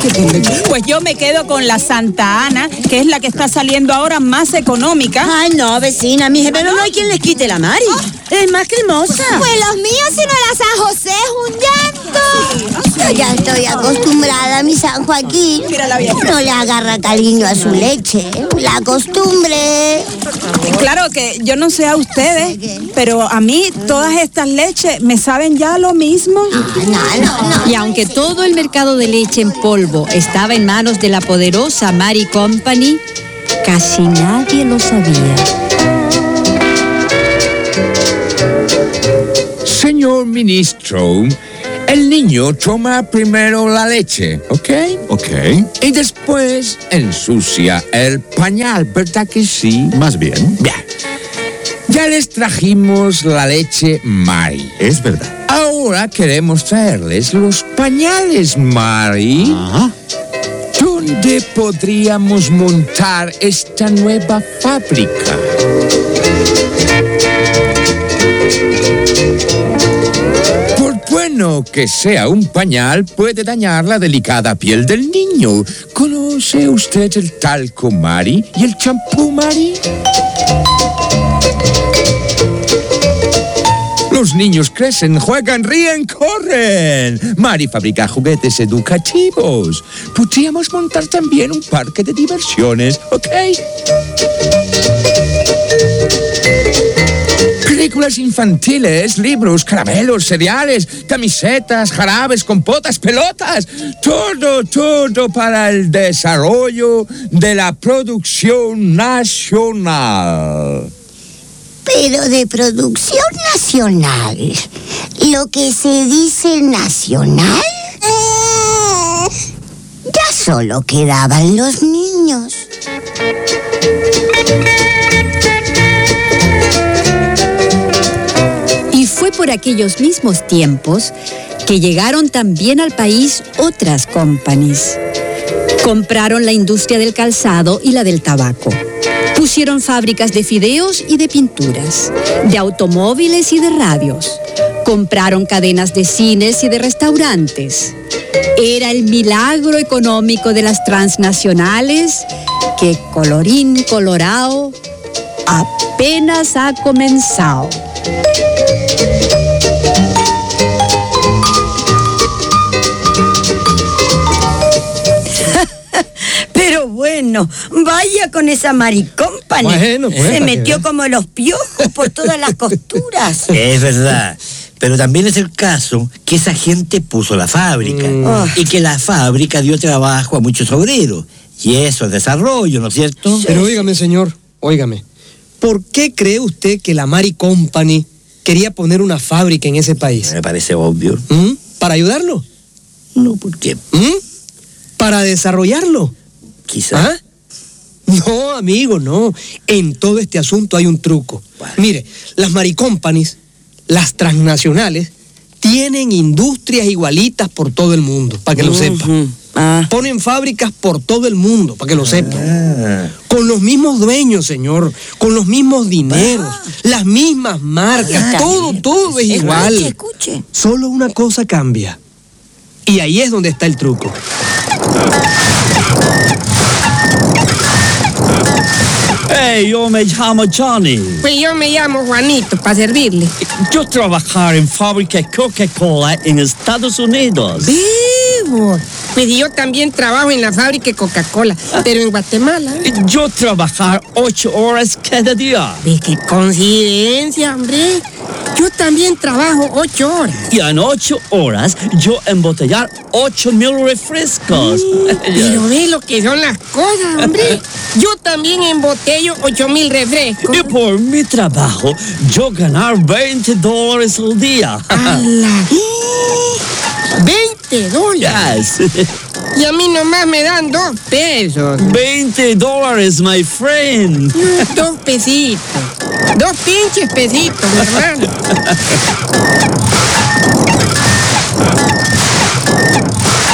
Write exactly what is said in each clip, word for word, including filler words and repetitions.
Pues yo me quedo con la Santa Ana, que es la que está saliendo ahora más económica. Ay, no, vecina, mija, pero no hay quien les quite la Mari. Oh. Es más cremosa. Pues los míos, si no la San José, es un llanto. Yo ya estoy acostumbrada a mi San Joaquín. No le agarra cariño a su leche. La costumbre. Claro que yo no sé a ustedes, pero a mí todas estas leches me saben ya lo mismo. No, no, no. Y aunque todo el mercado de leche en polvo estaba en manos de la poderosa Mari Company, casi nadie lo sabía. Señor ministro, el niño toma primero la leche, ¿ok? Ok. Y después ensucia el pañal, ¿verdad que sí? Más bien. Bien. Ya les trajimos la leche Mari. Es verdad. Ahora queremos traerles los pañales Mari. Ajá. ¿Dónde podríamos montar esta nueva fábrica? Por bueno que sea un pañal, puede dañar la delicada piel del niño. ¿Conoce usted el talco Mari y el champú Mari? Los niños crecen, juegan, ríen, corren. Mari fabrica juguetes educativos. Podríamos montar también un parque de diversiones, ¿ok? Películas infantiles, libros, caramelos, cereales, camisetas, jarabes, compotas, pelotas. Todo, todo para el desarrollo de la producción nacional. Pero de producción nacional, lo que se dice nacional, ya solo quedaban los niños. Y fue por aquellos mismos tiempos que llegaron también al país otras companies. Compraron la industria del calzado y la del tabaco. Pusieron fábricas de fideos y de pinturas, de automóviles y de radios. Compraron cadenas de cines y de restaurantes. Era el milagro económico de las transnacionales que, colorín colorado, apenas ha comenzado. Pero bueno, vaya con esa Mari Company. Bueno, pues, se metió como los piojos por todas las costuras. Es verdad. Pero también es el caso que esa gente puso la fábrica. Mm. Oh. Y que la fábrica dio trabajo a muchos obreros. Y eso es desarrollo, ¿no es cierto? Sí. Pero óigame, señor, óigame. ¿Por qué cree usted que la Mari Company quería poner una fábrica en ese país? Me parece obvio. ¿Mm? ¿Para ayudarlo? No, ¿por qué? ¿Mm? ¿Para desarrollarlo? Quizá. ¿Ah? No, amigo, no. En todo este asunto hay un truco. ¿Cuál? Mire, las Mari Companies, las transnacionales, tienen industrias igualitas por todo el mundo, para que lo sepa. Uh-huh. Ah. Ponen fábricas por todo el mundo, para que lo sepa. Ah. Con los mismos dueños, señor, con los mismos dineros, ah. las mismas marcas, Ah, todo, todo es escuche, igual. Escuche. Solo una cosa cambia. Y ahí es donde está el truco. Hey, yo me llamo Johnny. Pues yo me llamo Juanito, para servirle. Yo trabajar en fábrica de Coca-Cola en Estados Unidos. Vivo. Pues yo también trabajo en la fábrica de Coca-Cola, pero en Guatemala. Yo trabajar ocho horas cada día. ¿De qué coincidencia, hombre? Yo también trabajo ocho horas. Y en ocho horas yo embotellar ocho mil refrescos. Pero ve lo que son las cosas, hombre. Yo también embotello ocho mil refrescos. Y por mi trabajo, yo ganar veinte dólares al día. ¡Hala! veinte dólares. Yes. Y a mí nomás me dan dos pesos. veinte dólares, my friend. Dos pesitos. Dos pinches pesitos, mi hermano.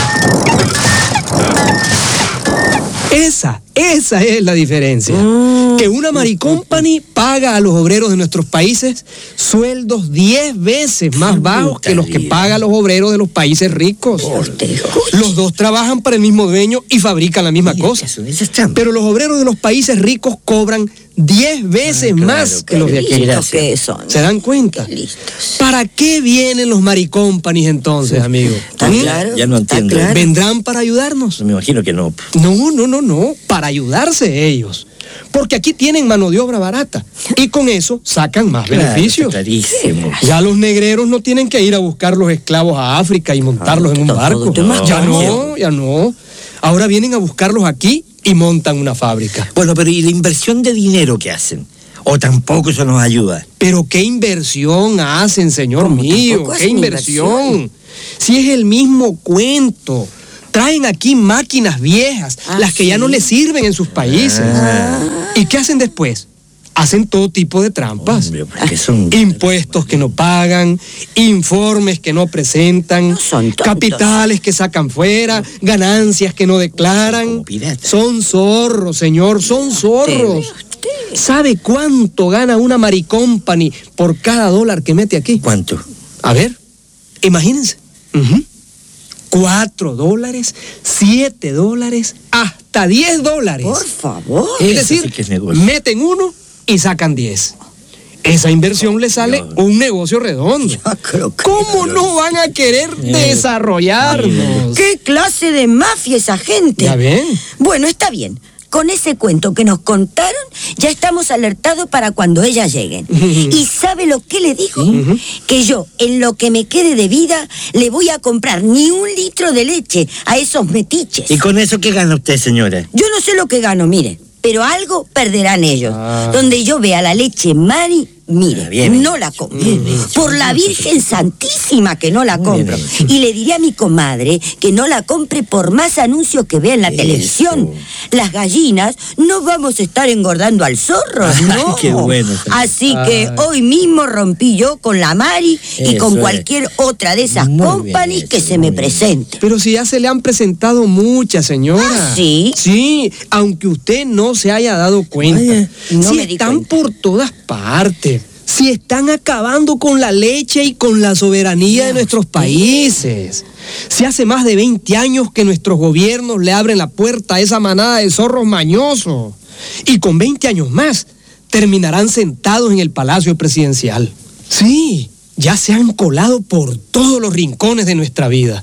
Esa, esa es la diferencia. Mm. que una Mari Company paga a los obreros de nuestros países sueldos diez veces más bajos que los que pagan los obreros de los países ricos. Los dos trabajan para el mismo dueño y fabrican la misma cosa. Pero los obreros de los países ricos cobran diez veces ah, claro, más que los de aquí. Que son. ¿Se dan cuenta? ¿Para qué vienen los Mari Companies entonces, sí, amigo? ¿Está ¿Mm? claro? Ya no entiendo. Claro. ¿Vendrán para ayudarnos? Me imagino que no. No, no, no, no. Para ayudarse ellos. Porque aquí tienen mano de obra barata. Y con eso sacan más claro, beneficios. Clarísimo. Ya los negreros no tienen que ir a buscar los esclavos a África y montarlos ah, en un barco. No, ya no, ya no. Ahora vienen a buscarlos aquí y montan una fábrica. Bueno, pero ¿y la inversión de dinero que hacen? ¿O tampoco eso nos ayuda? ¿Pero qué inversión hacen, señor mío? ¿Qué inversión? inversión? Si es el mismo cuento. Traen aquí máquinas viejas, ah, las que ¿sí? ya no les sirven en sus países. Ah. ¿Y qué hacen después? Hacen todo tipo de trampas. Hombre, son... Impuestos que no pagan, informes que no presentan, no son capitales que sacan fuera, ganancias que no declaran. Son zorros, señor, son zorros. ¿Sabe cuánto gana una Mari Company por cada dólar que mete aquí? ¿Cuánto? A ver, imagínense. Uh-huh. Cuatro dólares, siete dólares, hasta diez dólares. Por favor. Es decir, sí que es meten uno y sacan diez. Esa inversión le sale Dios. un negocio redondo. ¿Cómo Dios. no van a querer eh. desarrollarnos? ¿Qué clase de mafia esa gente? ¿Ya ven? Bueno, está bien. Con ese cuento que nos contaron, ya estamos alertados para cuando ellas lleguen. ¿Y sabe lo que le dijo? Uh-huh. Que yo, en lo que me quede de vida, le voy a comprar ni un litro de leche a esos metiches. ¿Y con eso qué gana usted, señora? Yo no sé lo que gano, mire, pero algo perderán ellos. Ah. Donde yo vea la leche Mari, mire, bien, no la compro. Bien, bien, por la Virgen Santísima que no la compro. Bien, bien. Y le diré a mi comadre que no la compre por más anuncios que vea en la Eso. televisión. Las gallinas no vamos a estar engordando al zorro, ¿no? Qué bueno. Así Ay. que hoy mismo rompí yo con la Mari Eso y con cualquier es. otra de esas Muy companies bien, que se me presente. Pero si ya se le han presentado muchas, señora. ¿Ah, sí? Sí, aunque usted no se haya dado cuenta. Ay, no si me están cuenta. por todas partes. Si están acabando con la leche y con la soberanía de nuestros países. Si hace más de veinte años que nuestros gobiernos le abren la puerta a esa manada de zorros mañosos. Y con veinte años más terminarán sentados en el Palacio Presidencial. Sí, ya se han colado por todos los rincones de nuestra vida.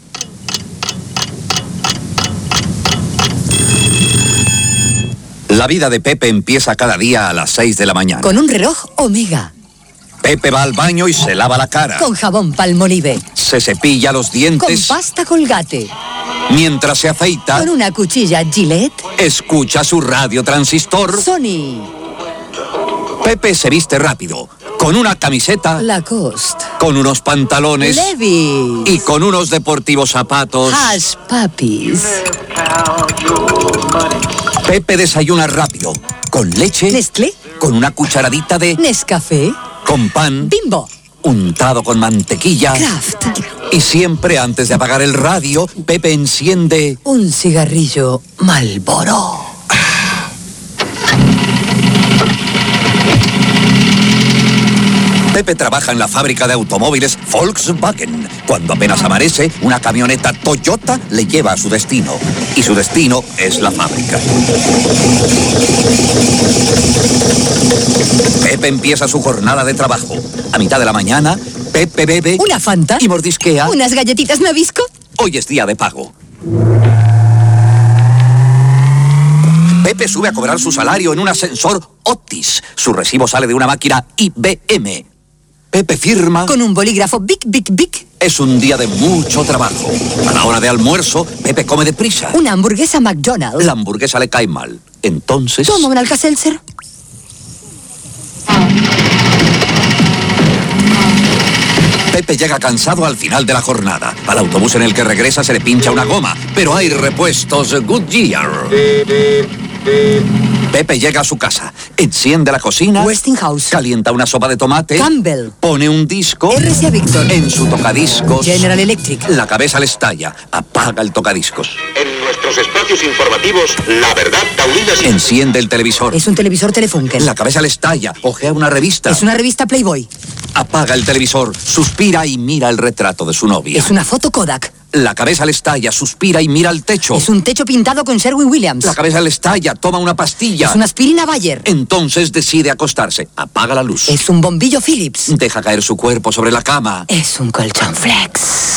La vida de Pepe empieza cada día a las seis de la mañana. Con un reloj Omega. Pepe va al baño y se lava la cara. Con jabón Palmolive. Se cepilla los dientes. Con pasta Colgate. Mientras se afeita. Con una cuchilla Gillette. Escucha su radio transistor. Sony. Pepe se viste rápido. Con una camiseta Lacoste. Con unos pantalones Levi's. Y con unos deportivos zapatos Hush Puppies. Pepe desayuna rápido, con leche, Nestlé, con una cucharadita de Nescafé, con pan, Bimbo, untado con mantequilla, Kraft. Y siempre antes de apagar el radio, Pepe enciende un cigarrillo Marlboro. Pepe trabaja en la fábrica de automóviles Volkswagen. Cuando apenas amanece, una camioneta Toyota le lleva a su destino. Y su destino es la fábrica. Pepe empieza su jornada de trabajo. A mitad de la mañana, Pepe bebe... ¿Una Fanta? Y mordisquea... ¿Unas galletitas Nabisco? Hoy es día de pago. Pepe sube a cobrar su salario en un ascensor Otis. Su recibo sale de una máquina I B M. Pepe firma... Con un bolígrafo Bic, Bic, Bic. Es un día de mucho trabajo. A la hora de almuerzo, Pepe come deprisa. Una hamburguesa McDonald's. La hamburguesa le cae mal. Entonces... Toma un Alka-Seltzer. Pepe llega cansado al final de la jornada. Al autobús en el que regresa se le pincha una goma, pero hay repuestos Goodyear. Pepe llega a su casa, enciende la cocina, Westinghouse, calienta una sopa de tomate, Campbell, pone un disco, R C A en su tocadiscos, General Electric. La cabeza le estalla, apaga el tocadiscos. En nuestra nuestros espacios informativos La Verdad Taurina. Enciende el televisor. Es un televisor Telefunken. La cabeza le estalla. Ojea una revista. Es una revista Playboy. Apaga el televisor, suspira y mira el retrato de su novia. Es una foto Kodak. La cabeza le estalla, suspira y mira el techo. Es un techo pintado con Sherwin Williams. La cabeza le estalla, toma una pastilla. Es una aspirina Bayer. Entonces decide acostarse. Apaga la luz. Es un bombillo Philips. Deja caer su cuerpo sobre la cama. Es un colchón Flex.